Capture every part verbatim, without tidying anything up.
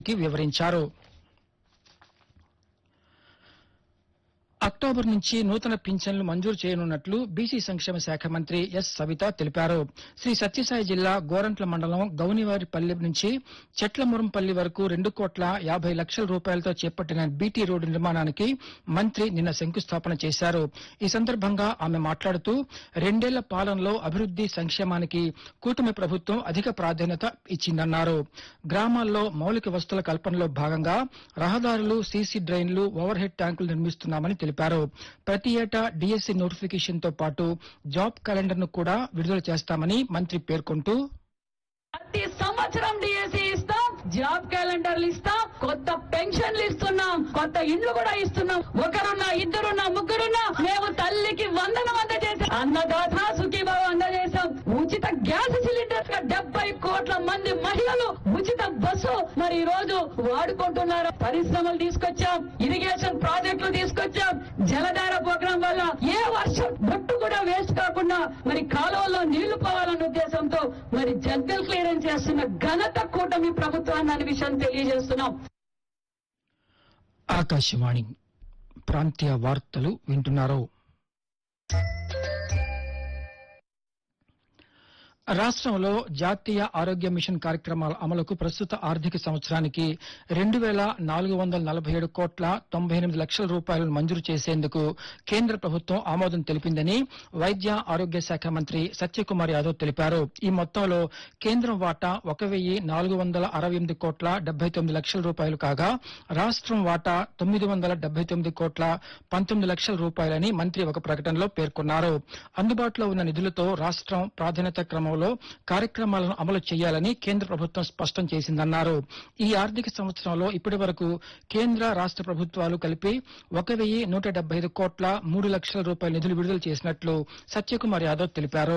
వివరించారు. అక్టోబర్ నుంచి నూతన పింఛన్లు మంజూరు చేయనున్నట్లు బీసీ సంక్షేమ శాఖ మంత్రి ఎస్ సవిత తెలిపారు. శ్రీ సత్యసాయి జిల్లా గోరంట్ల మండలం గౌనివారిపల్లి నుంచి చెట్లమురంపల్లి వరకు రెండు కోట్ల యాభై లక్షల రూపాయలతో చేపట్టిన బీటీ రోడ్డు నిర్మాణానికి మంత్రి నిన్న శంకుస్థాపన చేశారు. ఈ సందర్భంగా ఆమె మాట్లాడుతూ రెండేళ్ల పాలనలో అభివృద్ది సంక్షేమానికి కూటమి ప్రభుత్వం అధిక ప్రాధాన్యత ఇచ్చిందన్నారు. గ్రామాల్లో మౌలిక వసతుల కల్పనలో భాగంగా రహదారులు, సీసీ డ్రైన్లు, ఓవర్ హెడ్ ట్యాంకులు నిర్మిస్తున్నామని తెలిపారు. ప్రతి ఏటా డీఎస్సీ నోటిఫికేషన్ తో పాటు జాబ్ క్యాలెండర్ ను కూడా విడుదల చేస్తామని మంత్రి పేర్కొంటూ ప్రతి సంవత్సరం డిఎస్సీ ఇస్తాం, జాబ్ క్యాలెండర్లు ఇస్తాం, కొత్త పెన్షన్లు ఇస్తున్నాం, కొత్త ఇండ్లు కూడా ఇస్తున్నాం. ఒకరున్నా, ఇద్దరున్నా, ముగ్గురున్నా మేము తల్లికి వందనం అందజేసాం, అన్నదాత సుఖీభావం అందజేసాం, ఉచిత గ్యాస్ సిలిండర్స్ గా డెబ్బై కోట్ల మంది మహిళలు ఉచిత బస్సు మరి ఈ రోజు వాడుకుంటున్నారు. పరిశ్రమలు తీసుకొచ్చాం, ఇరిగేషన్ ప్రాజెక్టులు తీసుకొచ్చాం, జలధార ప్రోగ్రాం వల్ల ఏ వర్షం బొట్టు కూడా వేస్ట్ కాకుండా మరి కాలువల్లో నీళ్లు పోవాలన్న ఉద్దేశంతో మరి జంగల్ క్లియరెన్స్ చేస్తున్న ఘనత కూటమి ప్రభుత్వాన్ని అనే విషయం తెలియజేస్తున్నాం. ఆకాశవాణి ప్రాంతీయ వార్తలు వింటున్నారు. రాష్ట్రంలో జాతీయ ఆరోగ్య మిషన్ కార్యక్రమాల అమలుకు ప్రస్తుత ఆర్థిక సంవత్సరానికి రెండు వేల నాలుగు వందల నలభై ఏడు కోట్ల తొంభై ఎనిమిది లక్షల రూపాయలను మంజూరు చేసేందుకు కేంద్ర ప్రభుత్వం ఆమోదం తెలిపిందని వైద్య ఆరోగ్య శాఖ మంత్రి సత్యకుమార్ యాదవ్ తెలిపారు. ఈ మొత్తంలో కేంద్రం వాటా ఒక వెయ్యి నాలుగు వందల అరవై ఎనిమిది కోట్ల డెబ్బై తొమ్మిది లక్షల రూపాయలు కాగా రాష్ట్రం వాటా తొమ్మిది వందల డెబ్బై తొమ్మిది కోట్ల పంతొమ్మిది లక్షల రూపాయలని మంత్రి ఒక ప్రకటనలో పేర్కొన్నారు. అందుబాటులో ఉన్న నిధులతో రాష్ట్రం ప్రాధాన్యత క్రమంలో కార్యక్రమాలను అమలు చేయాలని కేంద్ర ప్రభుత్వం స్పష్టం చేసిందన్నారు. ఈ ఆర్థిక సంవత్సరంలో ఇప్పటి వరకు కేంద్ర రాష్ట్ర ప్రభుత్వాలు కలిపి ఒక వెయ్యి నూట డెబ్బై ఐదు కోట్ల మూడు లక్షల రూపాయల నిధులు విడుదల చేసినట్లు సత్యకుమార్ యాదవ్ తెలిపారు.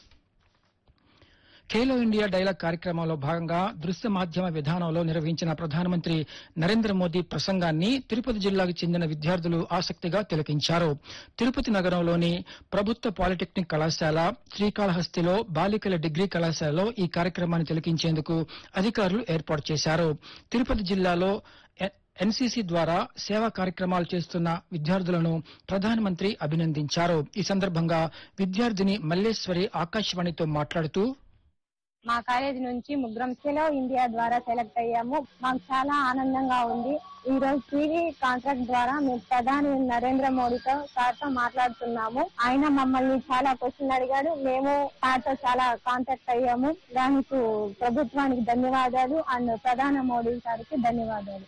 ఖేలో ఇండియా డైలాగ్ కార్యక్రమంలో భాగంగా దృశ్య మాధ్యమ విధానంలో నిర్వహించిన ప్రధానమంత్రి నరేంద్ర మోదీ ప్రసంగాన్ని తిరుపతి జిల్లాకు చెందిన విద్యార్థులు ఆసక్తిగా తిలకించారు. తిరుపతి నగరంలోని ప్రభుత్వ పాలిటెక్నిక్ కళాశాల, శ్రీకాళహస్తిలో బాలికల డిగ్రీ కళాశాలలో ఈ కార్యక్రమాన్ని తిలకించేందుకు అధికారులు ఏర్పాటు చేశారు. తిరుపతి జిల్లాలో ఎన్సీసీ ద్వారా సేవా కార్యక్రమాలు చేస్తున్న విద్యార్థులను ప్రధానమంత్రి అభినందించారు. ఈ సందర్భంగా విద్యార్థిని మల్లేశ్వరి ఆకాశవాణితో మాట్లాడుతూ మా కాలేజీ నుంచి ముగ్గురం ఖేలో ఇండియా ద్వారా సెలెక్ట్ అయ్యాము. మాకు చాలా ఆనందంగా ఉంది. ఈ రోజు టీవీ కాంట్రాక్ట్ ద్వారా మేము ప్రధాని నరేంద్ర మోడీతో సార్తో మాట్లాడుతున్నాము. ఆయన మమ్మల్ని చాలా క్వశ్చన్ అడిగాడు. మేము సార్తో చాలా కాంటాక్ట్ అయ్యాము. దానికి ప్రభుత్వానికి ధన్యవాదాలు అండ్ ప్రధాని మోడీ గారికి ధన్యవాదాలు.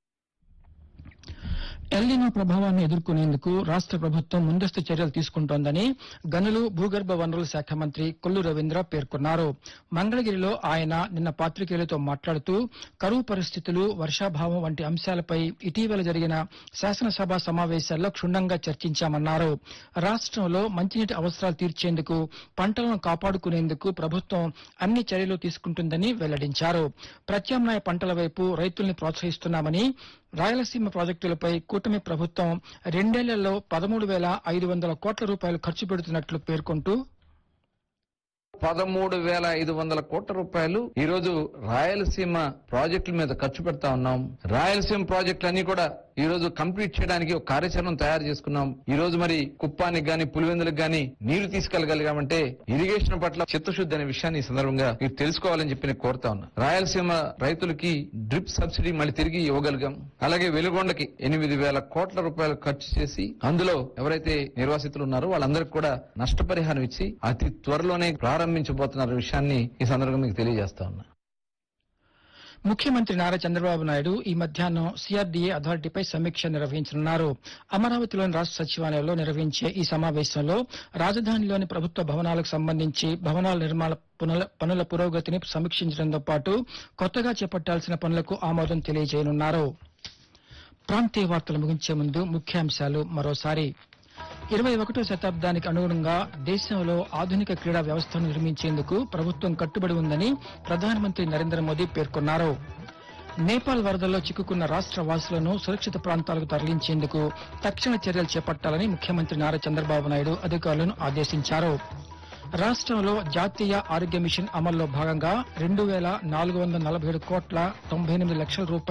ఎల్నినో ప్రభావాన్ని ఎదుర్కొనేందుకు రాష్ట్ర ప్రభుత్వం ముందస్తు చర్యలు తీసుకుంటోందని గనులు, భూగర్భ వనరుల శాఖ మంత్రి కొల్లు రవీంద్ర పేర్కొన్నారు. మంగళగిరిలో ఆయన నిన్న పాత్రికేయులతో మాట్లాడుతూ కరువు పరిస్థితులు, వర్షాభావం వంటి అంశాలపై ఇటీవల జరిగిన శాసనసభ సమావేశాల్లో క్షుణ్ణంగా చర్చించామన్నారు. రాష్ట్రంలో మంచినీటి అవసరాలు తీర్చేందుకు, పంటలను కాపాడుకునేందుకు ప్రభుత్వం అన్ని చర్యలు తీసుకుంటుందని వెల్లడించారు. ప్రత్యామ్నాయ పంటల వైపు రైతుల్ని ప్రోత్సహిస్తున్నామని, రాయలసీమ ప్రాజెక్టులపై కూటమి ప్రభుత్వం రెండేళ్లలో పదమూడు వేల ఐదు వందల కోట్ల రూపాయలు ఖర్చు పెడుతున్నట్లు పేర్కొంటూ పదమూడు వేల ఐదు వందల కోట్ల రూపాయలు ఈ రోజు రాయలసీమ ప్రాజెక్టుల మీద ఖర్చు పెడతా ఉన్నాం. రాయలసీమ ప్రాజెక్టులన్నీ కూడా ఈ రోజు కంప్లీట్ చేయడానికి ఒక కార్యాచరణ తయారు చేసుకున్నాం. ఈ రోజు మరి కుప్పానికి గాని, పులివెందులకు గాని నీళ్లు తీసుకెళ్లగలిగామంటే ఇరిగేషన్ పట్ల చిత్తశుద్ధి అనే విషయాన్ని ఈ సందర్భంగా మీరు తెలుసుకోవాలని చెప్పి నేను కోరుతా ఉన్నా. రాయలసీమ రైతులకి డ్రిప్ సబ్సిడీ మళ్ళీ తిరిగి ఇవ్వగలిగాం. అలాగే వెలుగొండకి ఎనిమిది వేల కోట్ల రూపాయలు ఖర్చు చేసి అందులో ఎవరైతే నిర్వాసితులు ఉన్నారో వాళ్ళందరికీ కూడా నష్టపరిహారం ఇచ్చి అతి త్వరలోనే ప్రారంభించబోతున్న విషయాన్ని ఈ సందర్భంగా మీకు తెలియజేస్తా ఉన్నా. ముఖ్యమంత్రి నారా చంద్రబాబు నాయుడు ఈ మధ్యాహ్నం సీఆర్డీఏ అథారిటీపై సమీక్ష నిర్వహించనున్నారు. అమరావతిలోని రాష్ట్ర సచివాలయంలో నిర్వహించే ఈ సమావేశంలో రాజధానిలోని ప్రభుత్వ భవనాలకు సంబంధించి భవనాల నిర్మాణ పనుల పురోగతిని సమీక్షించడంతో పాటు కొత్తగా చేపట్టాల్సిన పనులకు ఆమోదం తెలియజేయనున్నారు. ప్రాంతీయ వార్తలు ముగించే ముందు ముఖ్యాంశాలు మరోసారి. ఇరవై ఒకటో శతాబ్దానికి అనుగుణంగా దేశంలో ఆధునిక క్రీడా వ్యవస్థను నిర్మించేందుకు ప్రభుత్వం కట్టుబడి ఉందని ప్రధానమంత్రి నరేంద్ర మోదీ పేర్కొన్నారు. నేపాల్ వరదల్లో చిక్కుకున్న రాష్ట్ర వాసులను సురక్షిత ప్రాంతాలకు తరలించేందుకు తక్షణ చర్యలు చేపట్టాలని ముఖ్యమంత్రి నారా చంద్రబాబు నాయుడు అధికారులను ఆదేశించారు. రాష్ట్రంలో జాతీయ ఆరోగ్య మిషన్ అమల్లో భాగంగా రెండు వేల నాలుగు వందల నలభై ఏడు కోట్ల తొంభై ఎనిమిది లక్షల రూపాయలు